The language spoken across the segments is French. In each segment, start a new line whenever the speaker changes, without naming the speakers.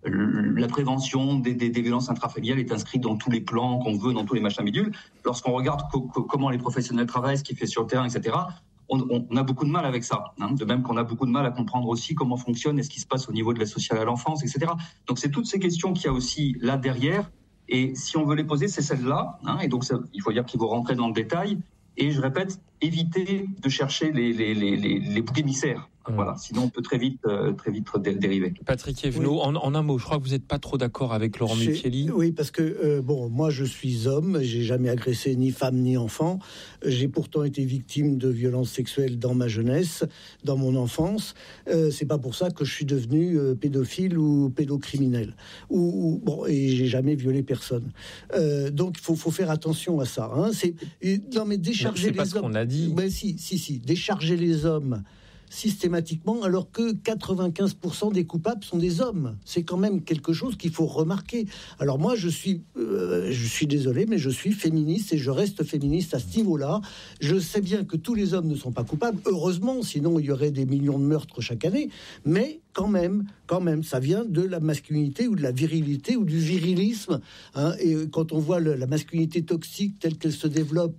la prévention des violences intrafamiliales est inscrite dans tous les plans qu'on veut, dans tous les machins bidules. Lorsqu'on regarde comment les professionnels travaillent, ce qu'ils font sur le terrain, etc., on a beaucoup de mal avec ça. De même qu'on a beaucoup de mal à comprendre aussi comment fonctionne et ce qui se passe au niveau de l'aide sociale à l'enfance, etc. Donc c'est toutes ces questions qu'il y a aussi là derrière. Et si on veut les poser, c'est celles-là. Et donc il faut dire qu'il faut rentrer dans le détail. Et je répète, éviter de chercher les boucs émissaires. Voilà, sinon on peut très vite dériver.
Patrick Evenot, en un mot, je crois que vous n'êtes pas trop d'accord avec Laurent Mucchielli.
Oui, parce que moi je suis homme, j'ai jamais agressé ni femme ni enfant. J'ai pourtant été victime de violences sexuelles dans ma jeunesse, dans mon enfance. C'est pas pour ça que je suis devenu pédophile ou pédocriminel. Et j'ai jamais violé personne. Donc il faut faire attention à ça. Mais décharger les hommes.
C'est pas ce qu'on a dit.
Mais si, décharger les hommes systématiquement, alors que 95% des coupables sont des hommes. C'est quand même quelque chose qu'il faut remarquer. Alors moi, je suis désolé, mais je suis féministe et je reste féministe à ce niveau-là. Je sais bien que tous les hommes ne sont pas coupables, heureusement, sinon il y aurait des millions de meurtres chaque année, mais quand même, ça vient de la masculinité ou de la virilité ou du virilisme. Et quand on voit la masculinité toxique telle qu'elle se développe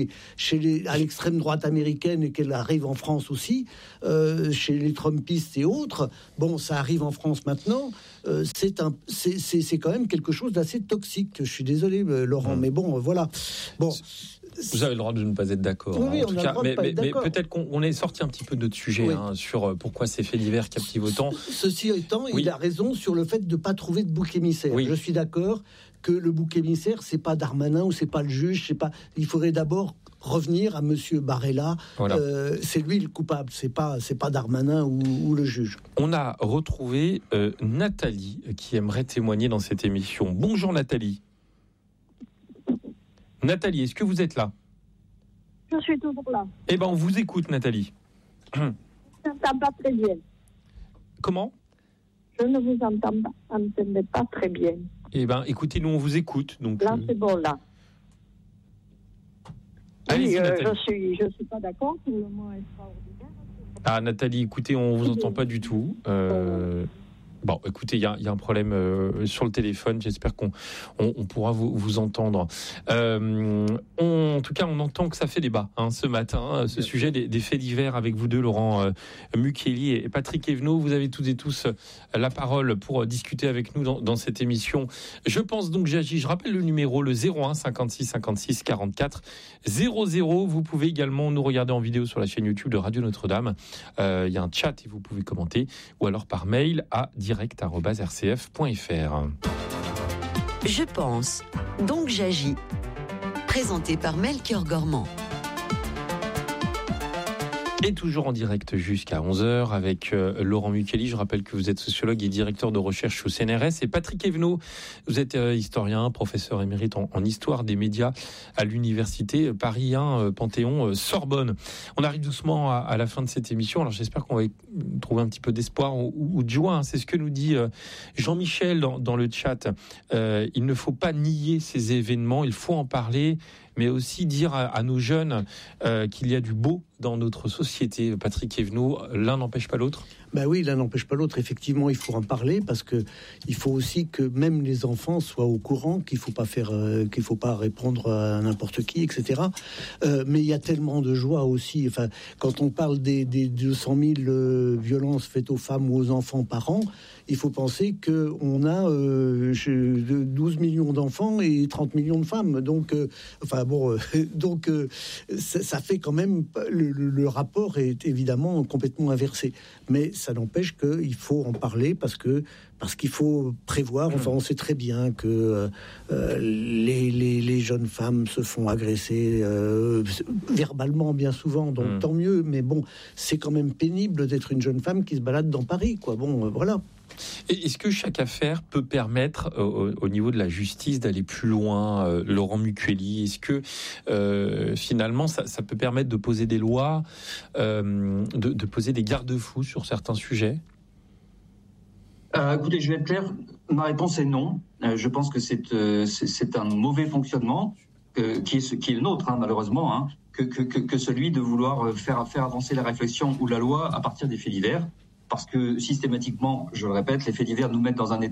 à l'extrême droite américaine et qu'elle arrive en France aussi, chez les Trumpistes et autres, ça arrive en France maintenant. C'est quand même quelque chose d'assez toxique. Je suis désolé, Laurent, mais voilà.
Vous avez le droit de ne pas être d'accord.
Oui,
en tout cas, mais peut-être qu'on est sorti un petit peu de notre sujet sur pourquoi ces faits divers captivent autant.
Ceci étant, il a raison sur le fait de ne pas trouver de bouc émissaire. Je suis d'accord que le bouc émissaire, c'est pas Darmanin ou c'est pas le juge. Il faudrait d'abord revenir à Monsieur Barella. Voilà. C'est lui le coupable. C'est pas Darmanin ou le juge.
On a retrouvé Nathalie qui aimerait témoigner dans cette émission. Bonjour Nathalie. Nathalie, est-ce que vous êtes là ?
Je suis toujours là.
Eh bien, on vous écoute, Nathalie.
Je ne vous entends pas très bien.
Comment ?
Je ne vous entendais pas très bien.
Eh bien, écoutez, nous, on vous écoute. Donc,
là, c'est bon, là.
Allez-y, Nathalie.
Je suis pas d'accord pour le mot extraordinaire.
Ah, Nathalie, écoutez, on vous entend pas du tout. Bon, écoutez, il y a un problème sur le téléphone. J'espère qu'on pourra vous entendre. En tout cas, on entend que ça fait débat ce matin, ce sujet des faits divers avec vous deux, Laurent Mucchielli et Patrick Evenot. Vous avez toutes et tous la parole pour discuter avec nous dans cette émission. Je pense donc j'agis. Je rappelle le numéro, le 01 56 56 44 00. Vous pouvez également nous regarder en vidéo sur la chaîne YouTube de Radio Notre-Dame. Il y a un chat et vous pouvez commenter, ou alors par mail à direct@rcf.fr.
Je pense, donc j'agis. Présenté par Melchior Gormand.
Et toujours en direct jusqu'à 11h avec Laurent Mucchielli. Je rappelle que vous êtes sociologue et directeur de recherche au CNRS. Et Patrick Evenot, vous êtes historien, professeur émérite en histoire des médias à l'université Paris 1, Panthéon, Sorbonne. On arrive doucement à la fin de cette émission. Alors j'espère qu'on va trouver un petit peu d'espoir ou de joie. C'est ce que nous dit Jean-Michel dans le chat. Il ne faut pas nier ces événements, il faut en parler, mais aussi dire à nos jeunes qu'il y a du beau dans notre société. Patrick Evenot, l'un n'empêche pas l'autre ?
Ben oui, l'un n'empêche pas l'autre. Effectivement, il faut en parler parce que il faut aussi que même les enfants soient au courant qu'il faut pas répondre à n'importe qui, etc. Mais il y a tellement de joie aussi. Enfin, quand on parle des 200 000 violences faites aux femmes ou aux enfants par an, il faut penser que on a 12 millions d'enfants et 30 millions de femmes. Donc, ça fait quand même le rapport est évidemment complètement inversé. Mais ça n'empêche qu'il faut en parler parce qu'il faut prévoir. Enfin, on sait très bien que les jeunes femmes se font agresser verbalement bien souvent, donc tant mieux. Mais bon, c'est quand même pénible d'être une jeune femme qui se balade dans Paris, quoi. Bon, voilà.
Et est-ce que chaque affaire peut permettre, au niveau de la justice, d'aller plus loin, Laurent Mucchielli ? Est-ce que finalement, ça peut permettre de poser des lois, de poser des garde-fous sur certains sujets ?
Écoutez, je vais être clair. Ma réponse est non. Je pense que c'est un mauvais fonctionnement qui est le nôtre, malheureusement, que celui de vouloir faire avancer la réflexion ou la loi à partir des faits divers. Parce que systématiquement, je le répète, les faits divers nous mettent dans un état